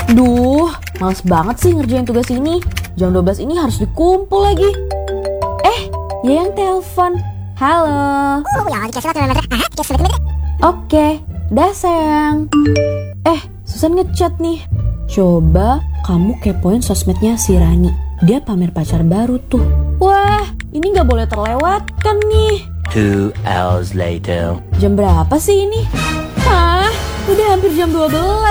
Duh, males banget sih ngerjain tugas ini. Jam 12 ini harus dikumpul lagi. Yang telepon. Halo. Oke, dah sayang. Susan ngechat nih. Coba kamu kepoin sosmednya si Rani. Dia pamer pacar baru tuh. Wah, ini gak boleh terlewatkan nih. 2 hours later. Jam berapa sih ini? Hah, udah hampir jam 12.